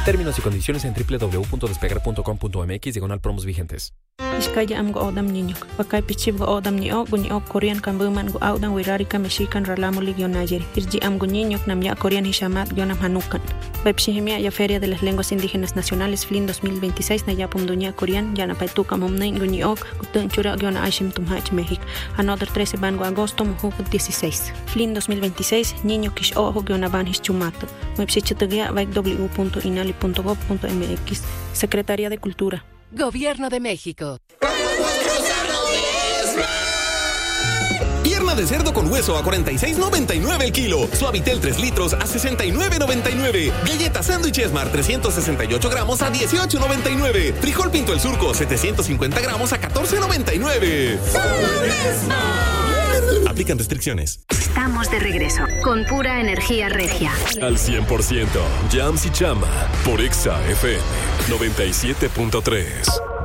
Términos y condiciones en www.despegar.com.mx/promos vigentes. Iskaya am go odam niñok. Pakay pichib go odam niok Korean kan buman go audan wirari ka mexican ralamo ligyo nayer. Irji am go niñok nam ya Korean hishamat yo nam hanukan. Webshihimia ya Feria de las Lenguas Indígenas Nacionales FLIN 2026 na yapum dunya Korean ya na paituka momnen go niok kutun chura yo na aishim tumhach México. Another 13 bango agosto mujuk 16. FLIN 2026 niño kish ojo yo na ban hischumato. Webshichitugia www.inali.gov.mx. Secretaría de Cultura. Gobierno de México. Pierna de cerdo con hueso a $46.99 el kilo. Suavitel 3 litros a $69.99. Galletas Sándwich Esmar 368 gramos a $18.99. Frijol Pinto el Surco 750 gramos a $14.99. Aplican restricciones. Estamos de regreso con pura energía regia. Al 100%. Jams y Chama por Exa FM 97.3.